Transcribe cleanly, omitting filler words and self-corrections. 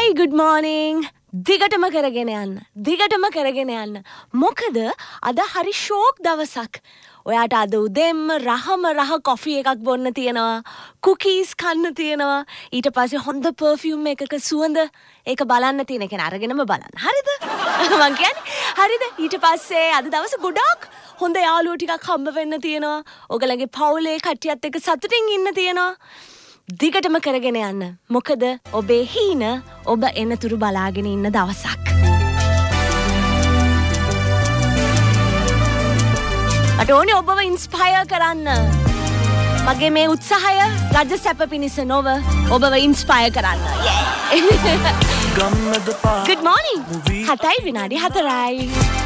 Hi, good morning. දිගටම කරගෙන යන්න. මොකද අද හරි ෂෝක් දවසක්. ඔයාට අද උදෙන්ම රහ කොෆි එකක් බොන්න තියෙනවා. කුකීස් කන්න තියෙනවා. ඊට පස්සේ හොඳ පර්ෆියුම් එකක සුවඳ ඒක බලන්න තියෙන. ඒ කියන්නේ අරගෙනම බලන්න. හරිද? මං කියන්නේ හරිද? ඊට පස්සේ අද දවස ගොඩක් හොඳ යාළුවෝ ටිකක් හම්බ වෙන්න තියෙනවා. ඔයගලගේ පවුලේ කට්ටියත් එක්ක සතුටින් ඉන්න තියෙනවා. දිගටම කරගෙන යන්න. මොකද ඔබේ හීන ඔබ එනතුරු බලාගෙන ඉන්න දවසක්. අට ඕනේ ඔබව ඉන්ස්පයර් කරන්න. මගේ මේ උත්සාහය රජ සැප පිණිස නොව ඔබව ඉන්ස්පයර් කරන්න. Good morning. 7:04.